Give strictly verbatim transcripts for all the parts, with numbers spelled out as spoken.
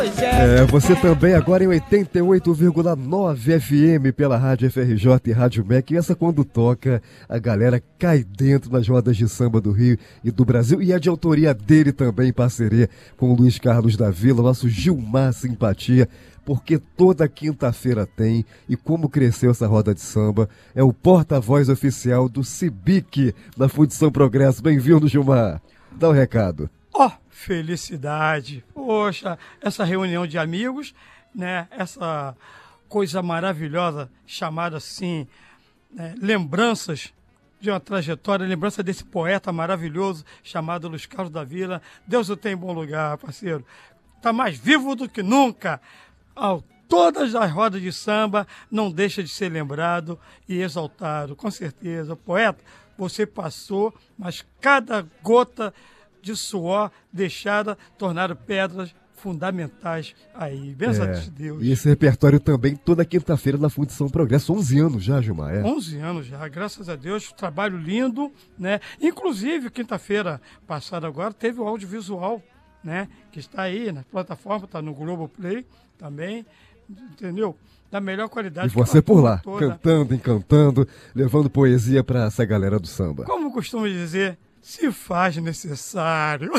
É, você também agora em oitenta e oito vírgula nove F M pela Rádio F R J e Rádio M E C. E essa quando toca, a galera cai dentro nas rodas de samba do Rio e do Brasil. E é de autoria dele também, em parceria com o Luiz Carlos da Vila, nosso Gilmar Simpatia. Porque toda quinta-feira tem, e como cresceu essa roda de samba, é o porta-voz oficial do Cibic da Fundição Progresso. Bem-vindo, Gilmar. Dá um recado. Ó, oh, felicidade. Poxa, essa reunião de amigos, né? Essa coisa maravilhosa chamada assim, né? Lembranças de uma trajetória, lembrança desse poeta maravilhoso chamado Luiz Carlos da Vila. Deus o tem em bom lugar, parceiro. Tá mais vivo do que nunca. Ao todas as rodas de samba, não deixa de ser lembrado e exaltado, com certeza. Poeta, você passou, mas cada gota de suor deixada tornaram pedras fundamentais aí. Benção é, de Deus. E esse repertório também toda quinta-feira na Fundição Progresso. onze anos já, Gilmar. É. onze anos já, graças a Deus. Trabalho lindo, né? Inclusive, quinta-feira passada agora, teve o audiovisual, né? Que está aí na plataforma, está no Globoplay também, entendeu? Da melhor qualidade. E você por lá, toda. cantando, encantando, levando poesia para essa galera do samba. Como costumo dizer, se faz necessário.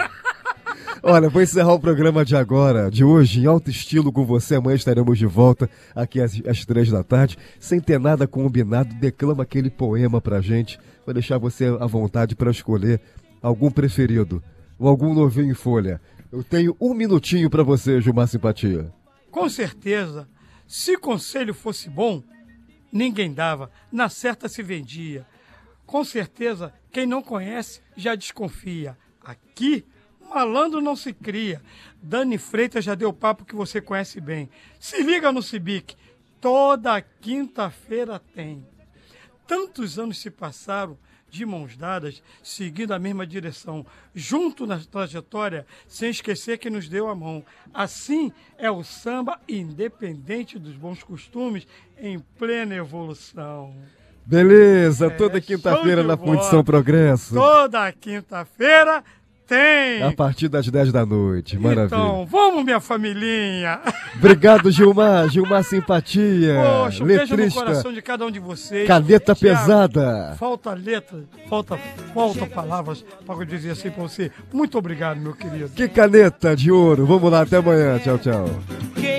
Olha, vou encerrar o programa de agora, de hoje, em alto estilo com você. Amanhã estaremos de volta aqui às, às três da tarde. Sem ter nada combinado, declama aquele poema pra gente. Vou deixar você à vontade para escolher algum preferido ou algum novinho em folha. Eu tenho um minutinho para você, Gilmar Simpatia. Com certeza, se conselho fosse bom, ninguém dava, na certa se vendia. Com certeza, quem não conhece já desconfia. Aqui, malandro não se cria. Dani Freitas já deu papo que você conhece bem. Se liga no Cibic, toda quinta-feira tem. Tantos anos se passaram, de mãos dadas, seguindo a mesma direção, junto na trajetória, sem esquecer que nos deu a mão. Assim é o samba, independente dos bons costumes, em plena evolução. Beleza, É, toda quinta-feira na bola. Fundição Progresso. Toda quinta-feira tem. A partir das dez da noite, maravilha. Então, vamos, minha familhinha. Obrigado, Gilmar. Gilmar Simpatia. Poxa, um beijo no letrista. coração de cada um de vocês. Caneta Thiago, pesada. Falta letra, falta, falta palavras para eu dizer assim para você. Muito obrigado, meu querido. Que caneta de ouro. Vamos lá, até amanhã. Tchau, tchau.